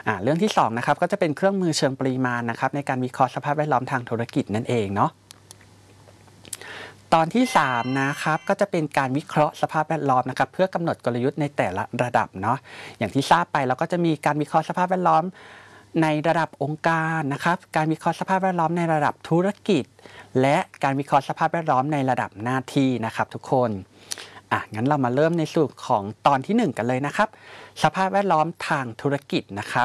เรื่องที่2นะครับก็จะเป็นเครื่องมือเชิงปริมาณนะครับในการวิเคราะห์สภาพแวดล้อมทางธุรกิจนั่นเองเนาะตอนที่3นะครับก็จะเป็นการวิเคราะห์สภาพแวดล้อมนะครับเพื่อกำหนดกลยุทธ์ในแต่ละระดับเนาะอย่างที่ทราบไปเราก็จะมีการวิเคราะห์สภาพแวดล้อมในระดับองค์การนะครับการวิเคราะห์สภาพแวดล้อมในระดับธุรกิจและการวิเคราะห์สภาพแวดล้อมในระดับหน้าที่นะครับทุกคนงั้นเรามาเริ่มในส่วนของตอนที่1กันเลยนะครับสภาพแวดล้อมทางธุรกิจนะครับ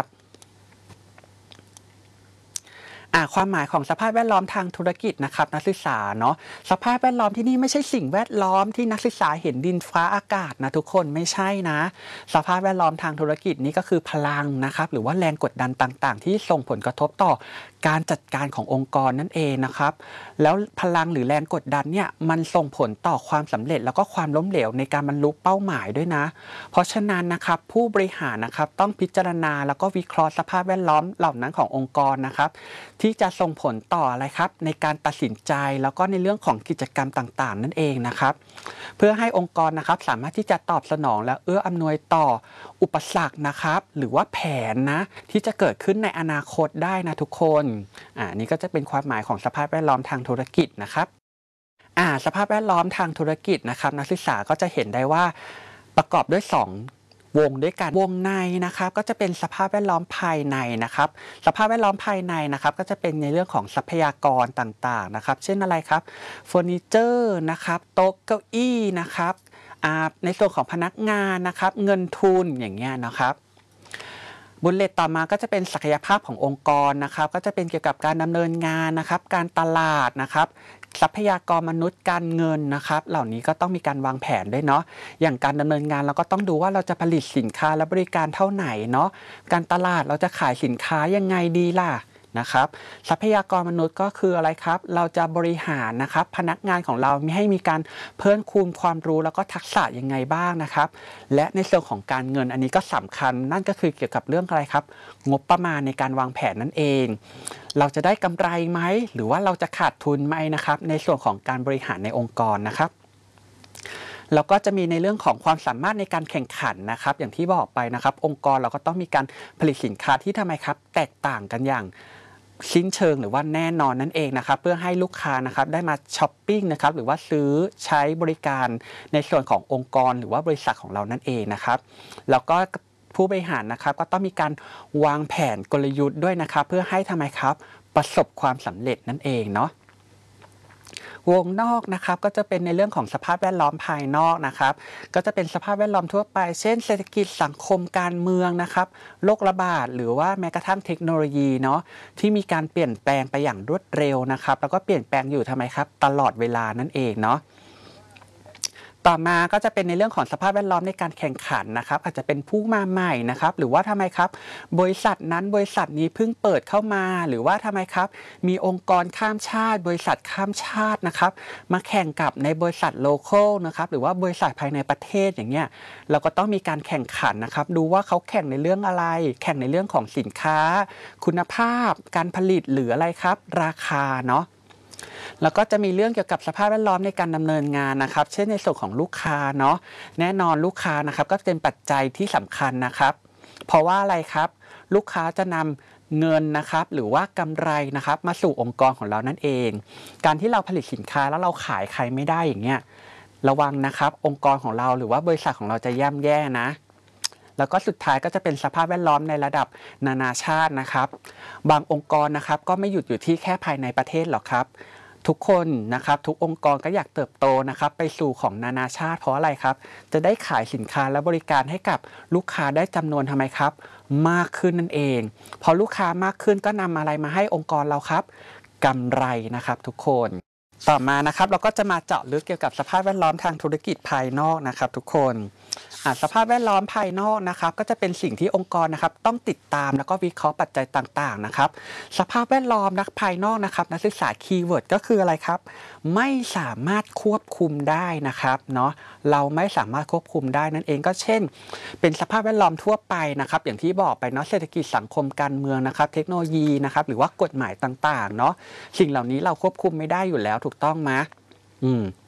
ความหมายของสภาพแวดล้อมทางธุรกิจนะครับนักศึกษาเนาะสภาพแวดล้อมที่นี่ไม่ใช่สิ่งแวดล้อมที่นักศึกษาเห็นดินฟ้าอากาศนะทุกคนไม่ใช่นะสภาพแวดล้อมทางธุรกิจนี้ก็คือพลังนะครับหรือว่าแรงกดดันต่างๆที่ส่งผลกระทบต่อการจัดการขององค์กรนั่นเองนะครับแล้วพลังหรือแรงกดดันเนี่ยมันส่งผลต่อความสำเร็จแล้วก็ความล้มเหลวในการบรรลุเป้าหมายด้วยนะเพราะฉะนั้นนะครับผู้บริหารนะครับต้องพิจารณาแล้วก็วิเคราะห์สภาพแวดล้อมเหล่านั้นขององค์กรนะครับที่จะส่งผลต่ออะไรครับในการตัดสินใจแล้วก็ในเรื่องของกิจกรรมต่างๆนั่นเองนะครับเพื่อให้องค์กรนะครับสามารถที่จะตอบสนองและเอื้ออำนวยต่ออุปสรรคนะครับหรือว่าแผนนะที่จะเกิดขึ้นในอนาคตได้นะทุกคนนี่ก็จะเป็นความหมายของสภาพแวดล้อมทางธุรกิจนะครับสภาพแวดล้อมทางธุรกิจนะครับนักศึกษาก็จะเห็นได้ว่าประกอบด้วย2วงด้วยกันวงในนะครับก็จะเป็นสภาพแวดล้อมภายในนะครับสภาพแวดล้อมภายในนะครับก็จะเป็นในเรื่องของทรัพยากรต่างๆนะครับเช่นอะไรครับเฟอร์นิเจอร์นะครับโต๊ะเก้าอี้นะครับในส่วนของพนักงานนะครับเงินทุนอย่างเงี้ยนะครับบุลเลตต่อมาก็จะเป็นศักยภาพขององค์กรนะครับก็จะเป็นเกี่ยวกับการดำเนินงานนะครับการตลาดนะครับทรัพยากรมนุษย์การเงินนะครับเหล่านี้ก็ต้องมีการวางแผนด้วยเนาะอย่างการดำเนินงานเราก็ต้องดูว่าเราจะผลิตสินค้าและบริการเท่าไหร่เนาะการตลาดเราจะขายสินค้ายังไงดีล่ะนะครับทรัพยากรมนุษย์ก็คืออะไรครับเราจะบริหารนะครับพนักงานของเราให้มีการเพิ่มคูณความรู้แล้วก็ทักษะยังไงบ้างนะครับและในส่วนของการเงินอันนี้ก็สำคัญนั่นก็คือเกี่ยวกับเรื่องอะไรครับงบประมาณในการวางแผนนั่นเองเราจะได้กำไรไหมหรือว่าเราจะขาดทุนไหมนะครับในส่วนของการบริหารในองค์กรนะครับเราก็จะมีในเรื่องของความสามารถในการแข่งขันนะครับอย่างที่บอกไปนะครับองค์กรเราก็ต้องมีการผลิตสินค้าที่ทำไมครับแตกต่างกันอย่างชิ้นเชิงหรือว่าแน่นอนนั่นเองนะครับเพื่อให้ลูกค้านะครับได้มาช้อปปิ้งนะครับหรือว่าซื้อใช้บริการในส่วนขององค์กรหรือว่าบริษัทของเรานั่นเองนะครับแล้วก็ผู้บริหารนะครับก็ต้องมีการวางแผนกลยุทธ์ด้วยนะครับเพื่อให้ทำไมครับประสบความสำเร็จนั่นเองเนาะวงนอกนะครับก็จะเป็นในเรื่องของสภาพแวดล้อมภายนอกนะครับก็จะเป็นสภาพแวดล้อมทั่วไปเช่นเศรษฐกิจสังคมการเมืองนะครับโรคระบาดหรือว่าแม้กระทั่งเทคโนโลยีเนาะที่มีการเปลี่ยนแปลงไปอย่างรวดเร็วนะครับแล้วก็เปลี่ยนแปลงอยู่ทำไมครับตลอดเวลานั่นเองเนาะต่อมาก็จะเป็นในเรื่องของสภาพแวดล้อมในการแข่งขันนะครับอาจจะเป็นผู้มาใหม่นะครับหรือว่าทำไมครับบริษัทนั้นบริษัทนี้เพิ่งเปิดเข้ามาหรือว่าทำไมครับมีองค์กรข้ามชาติบริษัทข้ามชาตินะครับมาแข่งกับในบริษัทโลคอลนะครับหรือว่าบริษัทภายในประเทศอย่างเงี้ยเราก็ต้องมีการแข่งขันนะครับดูว่าเขาแข่งในเรื่องอะไรแข่งในเรื่องของสินค้าคุณภาพการผลิตหรืออะไรครับราคาเนาะแล้วก็จะมีเรื่องเกี่ยวกับสภาพแวดล้อมในการดำเนินงานนะครับเช่นในส่วนของลูกค้าเนาะแน่นอนลูกค้านะครับก็เป็นปัจจัยที่สำคัญนะครับเพราะว่าอะไรครับลูกค้าจะนำเงินนะครับหรือว่ากำไรนะครับมาสู่องค์กรของเรานั่นเองการที่เราผลิตสินค้าแล้วเราขายใครไม่ได้อย่างเงี้ยระวังนะครับองค์กรของเราหรือว่าบริษัทของเราจะย่ำแย่นะแล้วก็สุดท้ายก็จะเป็นสภาพแวดล้อมในระดับนานาชาตินะครับบางองค์กรนะครับก็ไม่หยุดอยู่ที่แค่ภายในประเทศหรอกครับทุกคนนะครับทุกองค์กรก็อยากเติบโตนะครับไปสู่ของนานาชาติเพราะอะไรครับจะได้ขายสินค้าและบริการให้กับลูกค้าได้จำนวนทำไมครับมากขึ้นนั่นเองพอลูกค้ามากขึ้นก็นำอะไรมาให้องค์กรเราครับกำไรนะครับทุกคนต่อมานะครับเราก็จะมาเจาะลึกเกี่ยวกับสภาพแวดล้อมทางธุรกิจภายนอกนะครับทุกคนสภาพแวดล้อมภายนอกนะครับก็จะเป็นสิ่งที่องค์กรนะครับต้องติดตามแล้วก็วิเคราะห์ปัจจัยต่างๆนะครับสภาพแวดล้อมภายนอกนะครับนักศึกษาคีย์เวิร์ดก็คืออะไรครับไม่สามารถควบคุมได้นะครับเนาะเราไม่สามารถควบคุมได้นั่นเองก็เช่นเป็นสภาพแวดล้อมทั่วไปนะครับอย่างที่บอกไปเนาะเศรษฐกิจสังคมการเมืองนะครับเทคโนโลยีนะครับหรือว่ากฎหมายต่างๆเนาะสิ่งเหล่านี้เราควบคุมไม่ได้อยู่แล้วถูกต้องไหม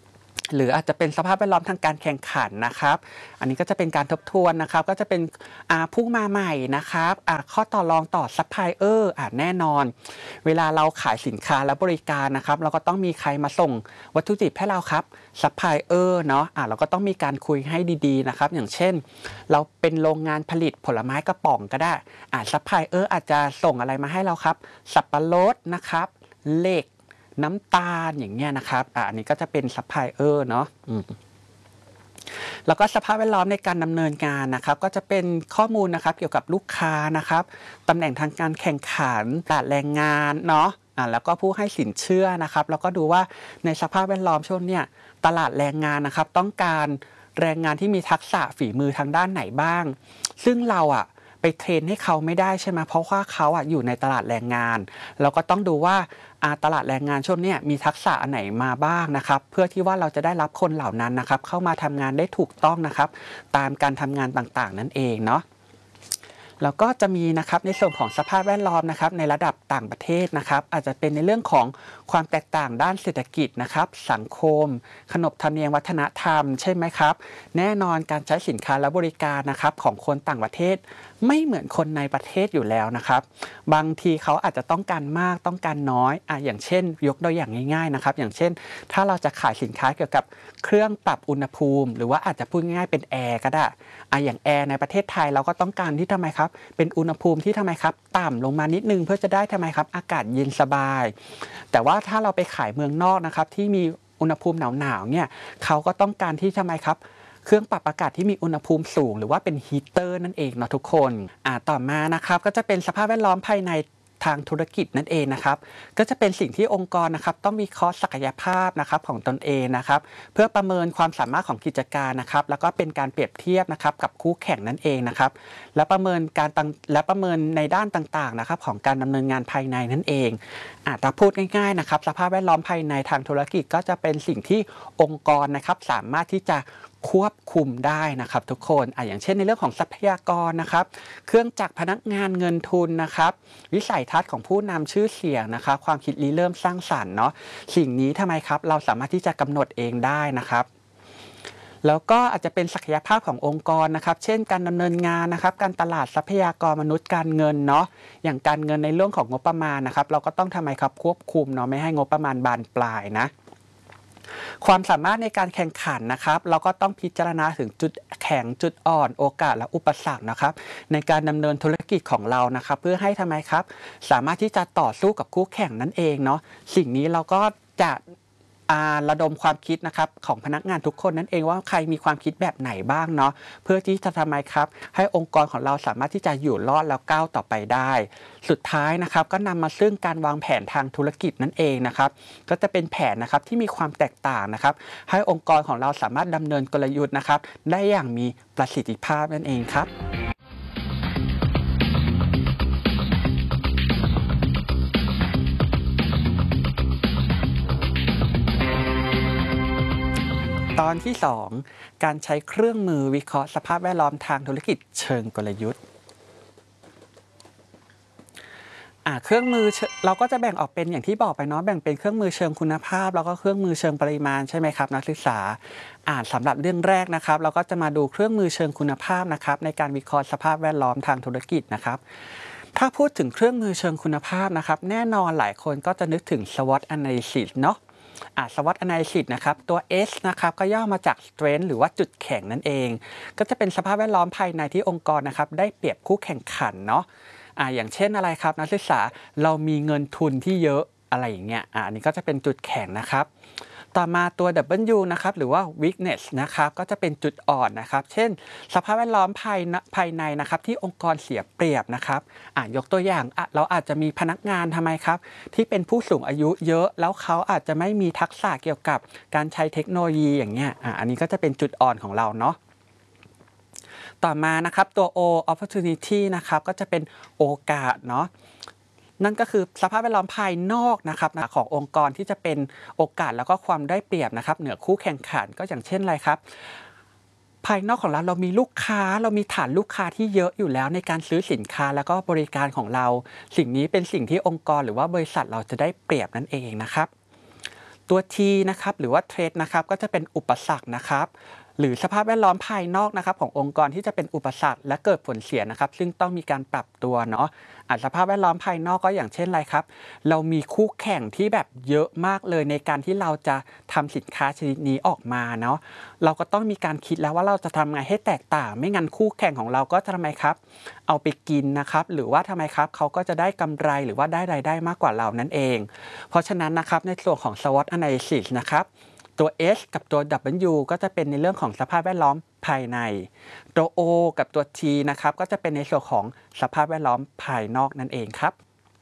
หรืออาจจะเป็นสภาพแวดล้อมทางการแข่งขันนะครับอันนี้ก็จะเป็นการทบทวนนะครับก็จะเป็นผู้มาใหม่นะครับข้อต่อรองต่อซัพพลายเออร์แน่นอนเวลาเราขายสินค้าและบริการนะครับเราก็ต้องมีใครมาส่งวัตถุดิบให้เราครับซัพพลายเออร์เนาะเราก็ต้องมีการคุยให้ดีๆนะครับอย่างเช่นเราเป็นโรงงานผลิตผลไม้กระป๋องก็ได้ซัพพลายเออร์อาจจะส่งอะไรมาให้เราครับสับปะรดนะครับเหล็กน้ำตาลอย่างเงี้ยนะครับอันนี้ก็จะเป็นซัพพลายเออร์เนาะแล้วก็สภาพแวดล้อมในการดำเนินงานนะครับก็จะเป็นข้อมูลนะครับเกี่ยวกับลูกค้านะครับตำแหน่งทางการแข่งขันตลาดแรงงานเนาะแล้วก็ผู้ให้สินเชื่อนะครับแล้วก็ดูว่าในสภาพแวดล้อมช่วงเนี้ยตลาดแรงงานนะครับต้องการแรงงานที่มีทักษะฝีมือทางด้านไหนบ้างซึ่งเราไปเทรนให้เขาไม่ได้ใช่ไหมเพราะว่าเขาอยู่ในตลาดแรงงานเราก็ต้องดูว่าตลาดแรงงานช่วงนี้มีทักษะอันไหนมาบ้างนะครับเพื่อที่ว่าเราจะได้รับคนเหล่านั้นนะครับเข้ามาทำงานได้ถูกต้องนะครับตามการทำงานต่างๆนั่นเองเนาะแล้วก็จะมีนะครับในส่วนของสภาพแวดล้อมนะครับในระดับต่างประเทศนะครับอาจจะเป็นในเรื่องของความแตกต่างด้านเศรษฐกิจนะครับสังคมขนบธรรมเนียมวัฒนธรรมใช่ไหมครับแน่นอนการใช้สินค้าและบริการนะครับของคนต่างประเทศไม่เหมือนคนในประเทศอยู่แล้วนะครับบางทีเขาอาจจะต้องการมากต้องการน้อยอย่างเช่นยกตัวอย่างง่ายๆนะครับอย่างเช่นถ้าเราจะขายสินค้าเกี่ยวกับเครื่องปรับอุณหภูมิหรือว่าอาจจะพูดง่ายๆเป็นแอร์ก็ได้อย่างแอร์ในประเทศไทยเราก็ต้องการที่ทำไมครับเป็นอุณหภูมิที่ทำไมครับต่ำลงมานิดนึงเพื่อจะได้ทำไมครับอากาศเย็นสบายแต่ว่าถ้าเราไปขายเมืองนอกนะครับที่มีอุณหภูมิหนาวๆเนี่ยเขาก็ต้องการที่ทำไมครับเครื่องปรับอากาศที่มีอุณหภูมิสูงหรือว่าเป็นฮีเตอร์นั่นเองเนาะทุกคนต่อมานะครับก็จะเป็นสภาพแวดล้อมภายในทางธุรกิจนั่นเองนะครับก็จะเป็นสิ่งที่องค์กรนะครับต้องวิเคราะห์ศักยภาพนะครับของตนเองนะครับเพื่อประเมินความสามารถของกิจการนะครับแล้วก็เป็นการเปรียบเทียบนะครับกับคู่แข่งนั่นเองนะครับและประเมินในด้านต่างๆนะครับของการดำเนินงานภายในนั่นเองถ้าพูดง่ายๆนะครับสภาพแวดล้อมภายในทางธุรกิจก็จะเป็นสิ่งที่องค์กรนะครับสามารถที่จะควบคุมได้นะครับทุกคนอย่างเช่นในเรื่องของทรัพยากรนะครับเครื่องจักรพนักงานเงินทุนนะครับวิสัยทัศน์ของผู้นำชื่อเสียงนะครับความคิดริเริ่มสร้างสรรค์เนาะสิ่งนี้ทำไมครับเราสามารถที่จะกำหนดเองได้นะครับแล้วก็อาจจะเป็นศักยภาพขององค์กรนะครับเช่นการดำเนินงานนะครับการตลาดทรัพยากรมนุษย์การเงินเนาะอย่างการเงินในเรื่องของงบประมาณนะครับเราก็ต้องทำไมครับควบคุมเนาะไม่ให้งบประมาณบานปลายนะความสามารถในการแข่งขันนะครับเราก็ต้องพิจารณาถึงจุดแข็งจุดอ่อนโอกาสและอุปสรรคนะครับในการดำเนินธุรกิจของเรานะครับเพื่อให้ทำไมครับสามารถที่จะต่อสู้กับคู่แข่งนั่นเองเนาะสิ่งนี้เราก็จะระดมความคิดนะครับของพนักงานทุกคนนั่นเองว่าใครมีความคิดแบบไหนบ้างเนาะเพื่อที่จะทำไมครับให้องค์กรของเราสามารถที่จะอยู่รอดแล้วก้าวต่อไปได้สุดท้ายนะครับก็นำมาซึ่งการวางแผนทางธุรกิจนั่นเองนะครับก็จะเป็นแผนนะครับที่มีความแตกต่างนะครับให้องค์กรของเราสามารถดำเนินกลยุทธ์นะครับได้อย่างมีประสิทธิภาพนั่นเองครับตอนที่ 2การใช้เครื่องมือวิเคราะห์สภาพแวดล้อมทางธุรกิจเชิงกลยุทธ์เครื่องมือเราก็จะแบ่งออกเป็นอย่างที่บอกไปเนาะแบ่งเป็นเครื่องมือเชิงคุณภาพแล้วก็เครื่องมือเชิงปริมาณใช่ไหมครับนักศึกษาสำหรับเรื่องแรกนะครับเราก็จะมาดูเครื่องมือเชิงคุณภาพนะครับในการวิเคราะห์สภาพแวดล้อมทางธุรกิจนะครับถ้าพูดถึงเครื่องมือเชิงคุณภาพนะครับแน่นอนหลายคนก็จะนึกถึง SWOT Analysis เนาะSWOT Analysis นะครับตัว S นะครับก็ย่อมาจาก Strength หรือว่าจุดแข็งนั่นเองก็จะเป็นสภาพแวดล้อมภายในที่องค์กรนะครับได้เปรียบคู่แข่งขันเนาะอย่างเช่นอะไรครับนักศึกษาเรามีเงินทุนที่เยอะอะไรอย่างเงี้ยอันนี้ก็จะเป็นจุดแข็งนะครับต่อมาตัว W นะครับหรือว่า weakness นะครับก็จะเป็นจุดอ่อนนะครับเช่นสภาพแวดล้อมภายในนะครับที่องค์กรเสียเปรียบนะครับยกตัวอย่างเราอาจจะมีพนักงานทำไมครับที่เป็นผู้สูงอายุเยอะแล้วเขาอาจจะไม่มีทักษะเกี่ยวกับการใช้เทคโนโลยีอย่างเงี้ยอันนี้ก็จะเป็นจุดอ่อนของเราเนาะต่อมานะครับตัว O opportunity นะครับก็จะเป็นโอกาสเนาะนั่นก็คือสภาพแวดล้อมภายนอกนะครับขององค์กรที่จะเป็นโอกาสแล้วก็ความได้เปรียบนะครับเหนือคู่แข่งขันก็อย่างเช่นอะไรครับภายนอกของเรามีลูกค้าเรามีฐานลูกค้าที่เยอะอยู่แล้วในการซื้อสินค้าแล้วก็บริการของเราสิ่งนี้เป็นสิ่งที่องค์กรหรือว่าบริษัทเราจะได้เปรียบนั่นเองนะครับตัว T นะครับหรือว่า Threat นะครับก็จะเป็นอุปสรรคนะครับหรือสภาพแวดล้อมภายนอกนะครับขององค์กรที่จะเป็นอุปสรรคและเกิดผลเสียนะครับซึ่งต้องมีการปรับตัวเนาะสภาพแวดล้อมภายนอกก็อย่างเช่นอะไรครับเรามีคู่แข่งที่แบบเยอะมากเลยในการที่เราจะทำสินค้าชนิดนี้ออกมาเนาะเราก็ต้องมีการคิดแล้วว่าเราจะทำไงให้แตกต่างไม่งั้นคู่แข่งของเราก็จะทำไมครับเอาไปกินนะครับหรือว่าทำไมครับเขาก็จะได้กำไรหรือว่าได้รายได้มากกว่าเรานั่นเองเพราะฉะนั้นนะครับในส่วนของ SWOT Analysis นะครับตัว S กับตัว W ก็จะเป็นในเรื่องของสภาพแวดล้อมภายในตัว O กับตัว T นะครับก็จะเป็นในส่วนของสภาพแวดล้อมภายนอกนั่นเองครับ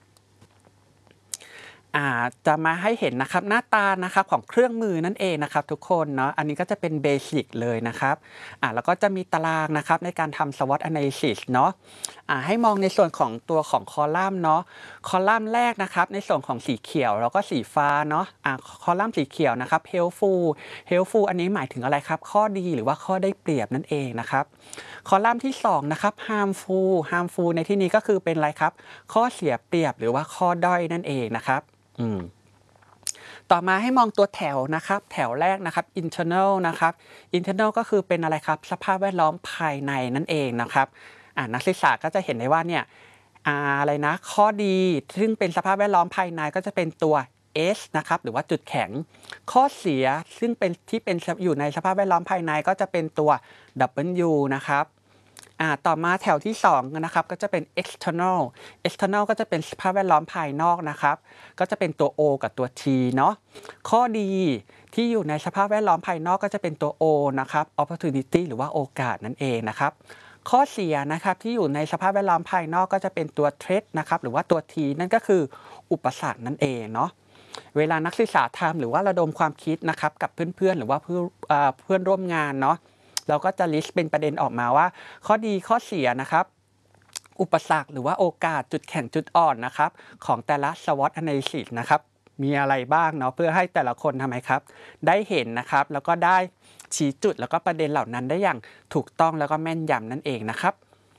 จะมาให้เห็นนะครับหน้าตานะครับของเครื่องมือนั่นเองนะครับทุกคนเนาะอันนี้ก็จะเป็นเบสิกเลยนะครับแล้วก็จะมีตารางนะครับในการทำ SWOT Analysis เนาะให้มองในส่วนของตัวของคอลัมน์เนาะคอลัมน์แรกนะครับในส่วนของสีเขียวแล้วก็สีฟ้าเนาะคอลัมน์สีเขียวนะครับ helpful อันนี้หมายถึงอะไรครับข้อดีหรือว่าข้อได้เปรียบนั่นเองนะครับคอลัมน์ที่2นะครับ harmful ในที่นี้ก็คือเป็นอะไรครับข้อเสียเปรียบหรือว่าข้อด้อยนั่นเองนะครับต่อมาให้มองตัวแถวนะครับแถวแรกนะครับ internal นะครับ internal ก็คือเป็นอะไรครับสภาพแวดล้อมภายในนั่นเองนะครับนักศึกษาก็จะเห็นได้ว่าเนี่ยอะไรนะข้อดีซึ่งเป็นสภาพแวดล้อมภายในก็จะเป็นตัว S นะครับหรือว่าจุดแข็งข้อเสียซึ่งเป็นอยู่ในสภาพแวดล้อมภายในก็จะเป็นตัว W นะครับต่อมาแถวที่2นะครับก็จะเป็น external ก็จะเป็นสภาพแวดล้อมภายนอกนะครับก็จะเป็นตัว O กับตัว T เนาะข้อดีที่อยู่ในสภาพแวดล้อมภายนอกก็จะเป็นตัว O นะครับ opportunity หรือว่าโอกาสนั่นเองนะครับข้อเสียนะครับที่อยู่ในสภาพแวดล้อมภายนอกก็จะเป็นตัว threat นะครับหรือว่าตัว T นั่นก็คืออุปสรรคนั่นเองเนาะเวลานักศึกษาทำหรือว่าระดมความคิดนะครับกับเพื่อนๆหรือว่าเพื่อนร่วมงานเนาะเราก็จะ list เป็นประเด็นออกมาว่าข้อดีข้อเสียนะครับอุปสรรคหรือว่าโอกาสจุดแข็งจุดอ่อนนะครับของแต่ละ SWOT Analysis นะครับมีอะไรบ้างเนาะเพื่อให้แต่ละคนทำไมครับได้เห็นนะครับแล้วก็ได้ชี้จุดแล้วก็ประเด็นเหล่านั้นได้อย่างถูกต้องแล้วก็แม่นยำนั่นเองนะครับ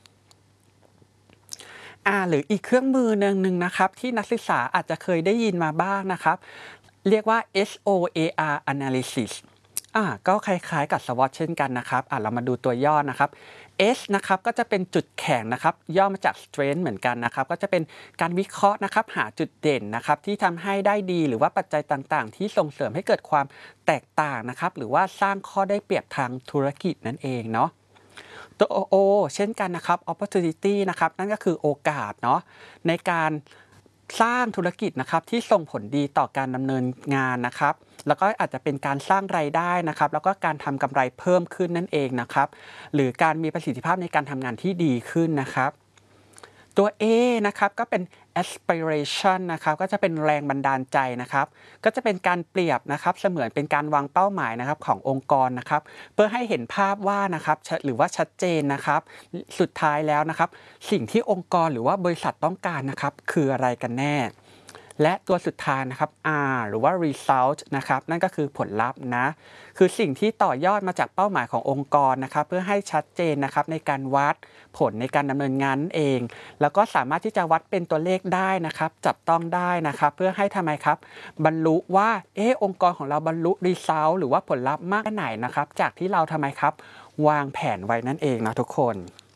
หรืออีกเครื่องมือหนึ่งนะครับที่นักศึกษาอาจจะเคยได้ยินมาบ้างนะครับเรียกว่า SOAR Analysisก็คล้ายๆกับ SWOT เช่นกันนะครับเรามาดูตัวย่อนะครับ S นะครับก็จะเป็นจุดแข็งนะครับย่อมาจาก strength เหมือนกันนะครับก็จะเป็นการวิเคราะห์นะครับหาจุดเด่นนะครับที่ทำให้ได้ดีหรือว่าปัจจัยต่างๆที่ส่งเสริมให้เกิดความแตกต่างนะครับหรือว่าสร้างข้อได้เปรียบทางธุรกิจนั่นเองเนาะตัว O เช่นกันนะครับ opportunity นะครับนั่นก็คือโอกาสเนาะในการสร้างธุรกิจนะครับที่ส่งผลดีต่อการดำเนินงานนะครับแล้วก็อาจจะเป็นการสร้างรายได้นะครับแล้วก็การทำกำไรเพิ่มขึ้นนั่นเองนะครับหรือการมีประสิทธิภาพในการทำงานที่ดีขึ้นนะครับตัว A นะครับก็เป็น aspiration นะครับก็จะเป็นแรงบันดาลใจนะครับก็จะเป็นการเปรียบนะครับเสมือนเป็นการวางเป้าหมายนะครับขององค์กรนะครับเพื่อให้เห็นภาพว่านะครับหรือว่าชัดเจนนะครับสุดท้ายแล้วนะครับสิ่งที่องค์กรหรือว่าบริษัทต้องการนะครับคืออะไรกันแน่และตัวสุดท้ายนะครับ R หรือว่า result นะครับนั่นก็คือผลลัพธ์นะคือสิ่งที่ต่อยอดมาจากเป้าหมายขององค์กรนะครับเพื่อให้ชัดเจนนะครับในการวัดผลในการดำเนินงานนั่นเองแล้วก็สามารถที่จะวัดเป็นตัวเลขได้นะครับจับต้องได้นะครับเพื่อให้ทำไมครับบรรลุว่าองค์กรของเราบรรลุ result หรือว่าผลลัพธ์มากแค่ไหนนะครับจากที่เราทำไมครับวางแผนไว้นั่นเองนะทุกคน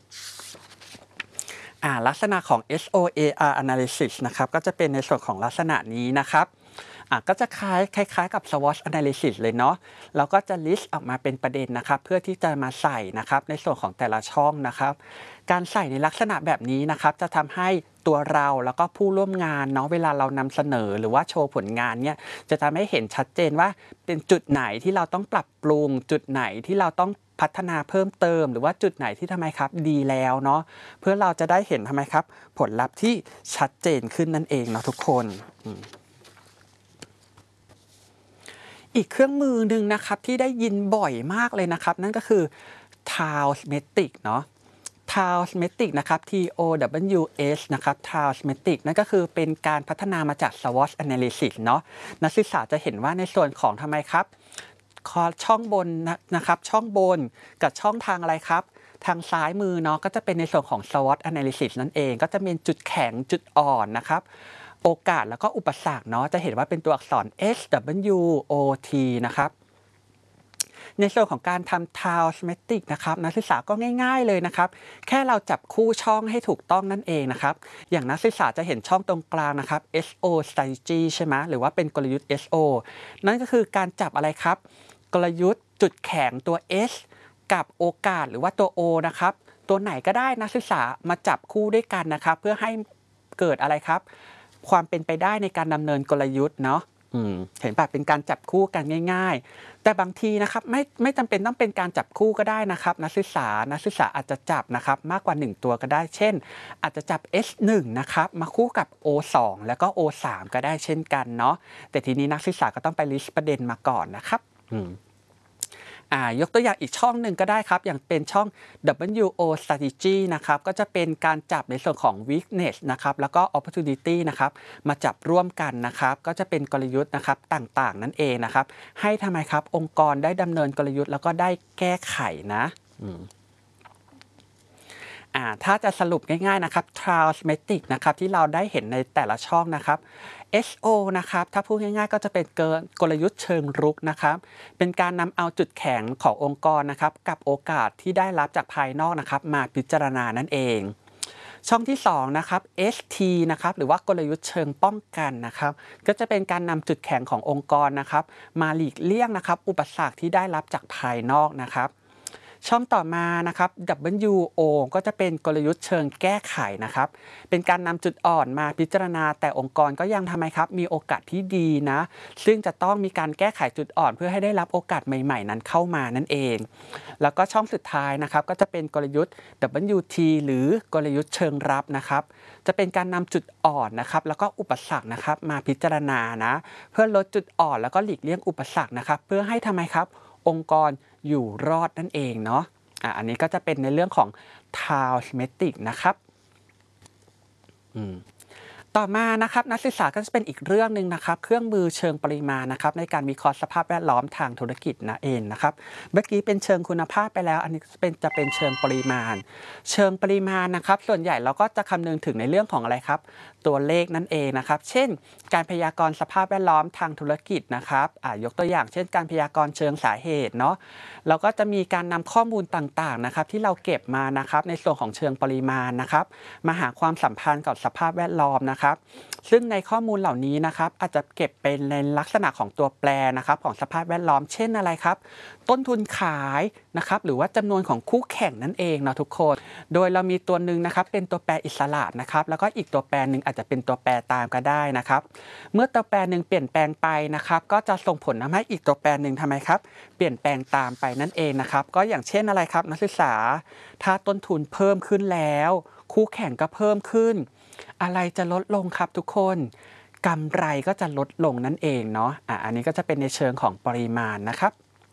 ลักษณะของ SOAR Analysis นะครับก็จะเป็นในส่วนของลักษณะนี้นะครับก็จะคล้ายกับ SWOT Analysis เลยเนาะเราก็จะ list ออกมาเป็นประเด็นนะครับเพื่อที่จะมาใส่นะครับในส่วนของแต่ละช่องนะครับการใส่ในลักษณะแบบนี้นะครับจะทำให้ตัวเราแล้วก็ผู้ร่วมงานเนาะเวลาเรานำเสนอหรือว่าโชว์ผลงานเนี่ยจะทำให้เห็นชัดเจนว่าเป็นจุดไหนที่เราต้องปรับปรุงจุดไหนที่เราต้องพัฒนาเพิ่มเติมหรือว่าจุดไหนที่ทำไมครับดีแล้วเนาะเพื่อเราจะได้เห็นทำไมครับผลลัพธ์ที่ชัดเจนขึ้นนั่นเองเนาะทุกคนอีกเครื่องมือหนึ่งนะครับที่ได้ยินบ่อยมากเลยนะครับนั่นก็คือ Towsmetic เนาะ Towsmetic นะครับ TOWS นะครับ Towsmetic นั่นก็คือเป็นการพัฒนามาจาก SWOT Analysis เนาะนักศึกษาจะเห็นว่าในส่วนของทำไมครับช่องบนนะครับช่องบนกับช่องทางอะไรครับทางซ้ายมือเนาะก็จะเป็นในส่วนของ SWOT Analysis นั่นเองก็จะเป็นจุดแข็งจุดอ่อนนะครับโอกาสแล้วก็อุปสรรคเนาะจะเห็นว่าเป็นตัวอักษร SWOT นะครับในส่วนของการทำ Tile-Symmetric นะครับนักศึกษาก็ง่ายๆเลยนะครับแค่เราจับคู่ช่องให้ถูกต้องนั่นเองนะครับอย่างนักศึกษาจะเห็นช่องตรงกลางนะครับ SO strategy ใช่ไหมหรือว่าเป็นกลยุทธ์ SO นั่นก็คือการจับอะไรครับกลยุทธ์จุดแข็งตัว S กับโอกาสหรือว่าตัว O นะครับตัวไหนก็ได้นักศึกษามาจับคู่ด้วยกันนะครับเพื่อให้เกิดอะไรครับความเป็นไปได้ในการดำเนินกลยุทธ์เนาะเห็นป่ะเป็นการจับคู่กันง่ายๆแต่บางทีนะครับไม่จำเป็นต้องเป็นการจับคู่ก็ได้นะครับนักศึกษาอาจจะจับนะครับมากกว่า1ตัวก็ได้เช่นอาจจะจับ S1 นะครับมาคู่กับ O2 แล้วก็ O3 ก็ได้เช่นกันเนาะแต่ทีนี้นักศึกษาก็ต้องไปลิสต์ประเด็นมาก่อนนะครับยกตัวอย่างอีกช่องหนึ่งก็ได้ครับอย่างเป็นช่อง WO strategy นะครับก็จะเป็นการจับในส่วนของ weakness นะครับแล้วก็ opportunity นะครับมาจับร่วมกันนะครับก็จะเป็นกลยุทธ์นะครับต่างๆนั่นเองนะครับให้ทำไมครับองค์กรได้ดำเนินกลยุทธ์แล้วก็ได้แก้ไขนะถ้าจะสรุปง่ายๆนะครับ Tile-Symmetric นะครับที่เราได้เห็นในแต่ละช่องนะครับ SO นะครับถ้าพูดง่ายๆก็จะเป็นกลยุทธ์เชิงรุกนะครับเป็นการนำเอาจุดแข็งขององค์กรนะครับกับโอกาสที่ได้รับจากภายนอกนะครับมาพิจารณานั่นเองช่องที่2นะครับ ST นะครับหรือว่ากลยุทธ์เชิงป้องกันนะครับก็จะเป็นการนำจุดแข็งขององค์กรนะครับมาหลีกเลี่ยงนะครับอุปสรรคที่ได้รับจากภายนอกนะครับช่องต่อมานะครับ WO ก็จะเป็นกลยุทธ์เชิงแก้ไขนะครับเป็นการนำจุดอ่อนมาพิจารณาแต่องค์กรก็ยังทำไมครับมีโอกาสที่ดีนะซึ่งจะต้องมีการแก้ไขจุดอ่อนเพื่อให้ได้รับโอกาสใหม่ๆนั้นเข้ามานั่นเองแล้วก็ช่องสุดท้ายนะครับก็จะเป็นกลยุทธ์ WT หรือกลยุทธ์เชิงรับนะครับจะเป็นการนำจุดอ่อนนะครับแล้วก็อุปสรรคนะครับมาพิจารณานะเพื่อลดจุดอ่อนแล้วก็หลีกเลี่ยงอุปสรรคนะครับเพื่อให้ทำไมครับองค์กรอยู่รอดนั่นเองเนาะอันนี้ก็จะเป็นในเรื่องของ Tile-Symmetric นะครับต่อมานะครับนักศึกษาก็จะเป็นอีกเรื่องหนึ่งนะครับเครื่องมือเชิงปริมาณนะครับในการวิเคราะห์สภาพแวดล้อมทางธุรกิจนั่นเองนะครับเมื่อกี้เป็นเชิงคุณภาพไปแล้วอันนี้จะเป็นเชิงปริมาณนะครับส่วนใหญ่เราก็จะคำนึงถึงในเรื่องของอะไรครับตัวเลขนั่นเองนะครับเช่นการพยากรณ์สภาพแวดล้อมทางธุรกิจนะครับยกตัวอย่างเช่นการพยากรณ์เชิงสาเหตุเนาะเราก็จะมีการนำข้อมูลต่างๆนะครับที่เราเก็บมานะครับในส่วนของเชิงปริมาณนะครับมาหาความสัมพันธ์กับสภาพแวดล้อมนะครับซึ่งในข้อมูลเหล่านี้นะครับอาจจะเก็บเป็นในลักษณะของตัวแปรนะครับของสภาพแวดล้อมเช่นอะไรครับต้นทุนขายนะครับหรือว่าจำนวนของคู่แข่งนั่นเองเนาะทุกคนโดยเรามีตัวหนึ่งนะครับเป็นตัวแปรอิสระนะครับแล้วก็อีกตัวแปรหนึ่งอาจจะเป็นตัวแปรตามก็ได้นะครับเมื่อตัวแปรหนึ่งเปลี่ยนแปลงไปนะครับก็จะส่งผลทำให้อีกตัวแปรหนึ่งทำไมครับเปลี่ยนแปลงตามไปนั่นเองนะครับก็อย่างเช่นอะไรครับนักศึกษาถ้าต้นทุนเพิ่มขึ้นแล้วคู่แข่งก็เพิ่มขึ้นอะไรจะลดลงครับทุกคนกำไรก็จะลดลงนั่นเองเนาะอันนี้ก็จะเป็นในเชิงของปริมาณนะครับ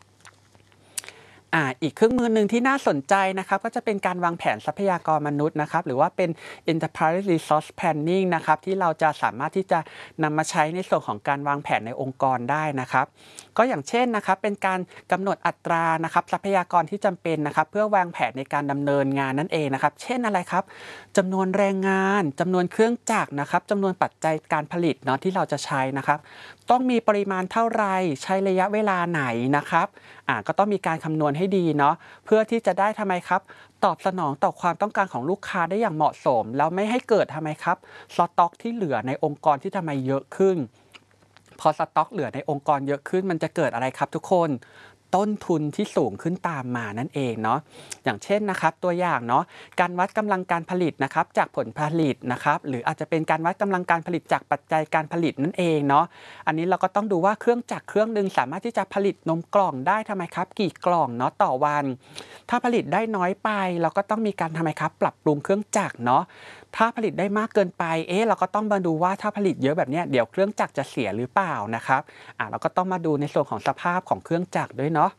อีกเครื่องมือหนึ่งที่น่าสนใจนะครับก็จะเป็นการวางแผนทรัพยากรมนุษย์นะครับหรือว่าเป็น Enterprise Resource Planning นะครับที่เราจะสามารถที่จะนำมาใช้ในส่วนของการวางแผนในองค์กรได้นะครับก็อย่างเช่นนะครับเป็นการกำหนดอัตรานะครับทรัพยากรที่จำเป็นนะครับเพื่อวางแผนในการดำเนินงานนั่นเองนะครับเช่นอะไรครับจำนวนแรงงานจำนวนเครื่องจักรนะครับจำนวนปัจจัยการผลิตเนาะที่เราจะใช้นะครับต้องมีปริมาณเท่าไรใช้ระยะเวลาไหนนะครับก็ต้องมีการคำนวณให้ดีเนาะเพื่อที่จะได้ทำไมครับตอบสนองต่อความต้องการของลูกค้าได้อย่างเหมาะสมแล้วไม่ให้เกิดทำไมครับสต็อกที่เหลือในองค์กรที่ทำไมเยอะขึ้นพอสต็อกเหลือในองค์กรเยอะขึ้นมันจะเกิดอะไรครับทุกคนต้นทุนที่สูงขึ้นตามมานั่นเองเนาะอย่างเช่นนะครับตัวอย่างเนาะการวัดกำลังการผลิตนะครับจากผลผลิตนะครับหรืออาจจะเป็นการวัดกำลังการผลิตจากปัจจัยการผลิตนั่นเองเนาะอันนี้เราก็ต้องดูว่าเครื่องจักรเครื่องนึงสามารถที่จะผลิตนมกล่องได้ทำไมครับกี่กล่องเนาะต่อวันถ้าผลิตได้น้อยไปเราก็ต้องมีการทำไมครับปรับปรุงเครื่องจักรเนาะถ้าผลิตได้มากเกินไปเราก็ต้องมาดูว่าถ้าผลิตเยอะแบบนี้เดี๋ยวเครื่องจักรจะเสียหรือเปล่านะครับเราก็ต้องมาดูในส่วนของสภาพของเครื่องจักรด้วยเนาะ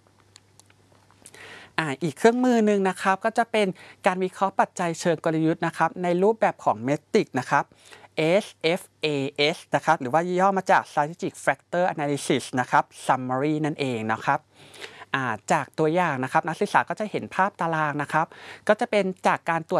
อีกเครื่องมือหนึ่งนะครับก็จะเป็นการวิเคราะห์ปัจจัยเชิงกลยุทธ์นะครับในรูปแบบของเมตริกนะครับ SFAS นะครับหรือว่าย่อมาจาก Strategic Factor Analysis นะครับ Summary นั่นเองนะครับจากตัวอย่างนะครับนักศึกษาก็จะเห็นภาพตารางนะครับก็จะเป็นจากการตรวจ